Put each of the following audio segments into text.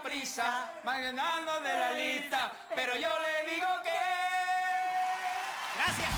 prisa, mandando de la lista, pero yo le digo que... Gracias.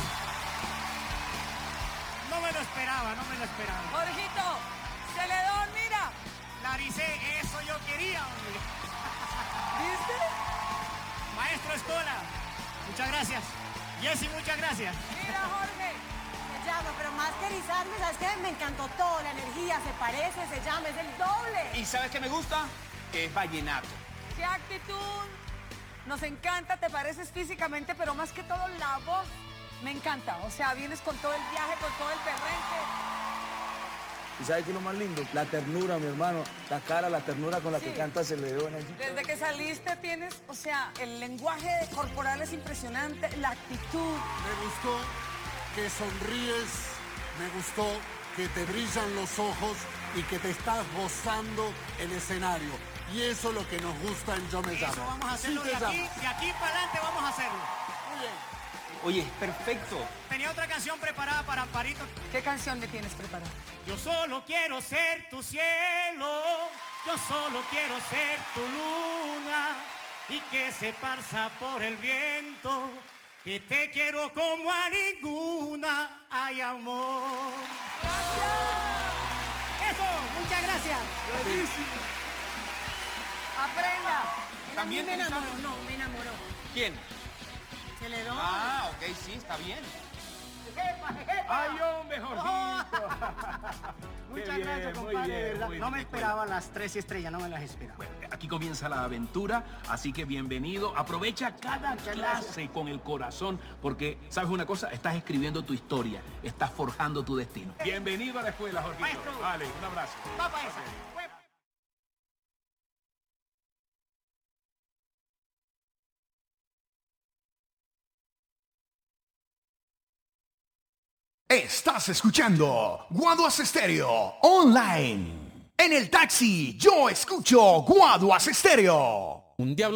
No me lo esperaba. Jorgito, Celedón, mira. Laricé, eso yo quería, hombre. ¿Viste? Maestro Escola, muchas gracias. Jessy, muchas gracias. Mira, Jorge. Se llama, pero más que erizarme, ¿sabes qué? Me encantó todo, la energía, se parece, se llama, es el doble. ¿Y sabes qué me gusta? Que es vallenato. ¡Qué actitud! Nos encanta, te pareces físicamente, pero más que todo la voz. Me encanta, o sea, vienes con todo el viaje, con todo el perrenque. ¿Y sabes qué es lo más lindo? La ternura, mi hermano. La cara, la ternura con la que canta Celedón. Desde que saliste tienes, o sea, el lenguaje corporal es impresionante, la actitud. Me gustó que sonríes, me gustó que te brillan los ojos y que te estás gozando el escenario. Y eso es lo que nos gusta en Yo Me Llamo. Eso vamos a hacerlo Sí de te aquí llamo. para adelante vamos a hacerlo. Muy bien. Oye, es perfecto. Tenía otra canción preparada para Amparito. ¿Qué canción le tienes preparada? Yo solo quiero ser tu cielo, yo solo quiero ser tu luna y que se parsa por el viento, que te quiero como a ninguna, ay amor. Eso, muchas gracias. Aprenda. También me te gusta- enamoró, no, me enamoró. ¿Quién? Celedón. Ah, ok, sí, está bien. ¡Ay, hombre, Jorgito! Muchas gracias, compadre, de verdad. No me esperaba las 3 estrellas, no me las esperaba. Aquí comienza la aventura, así que bienvenido. Aprovecha cada clase con el corazón, porque, ¿sabes una cosa? Estás escribiendo tu historia, estás forjando tu destino. Bienvenido a la escuela, Jorgito. Maestro. Vale, un abrazo. Papá esa. Estás escuchando Guaduas Estéreo Online. En el taxi yo escucho Guaduas Estéreo. Un diablo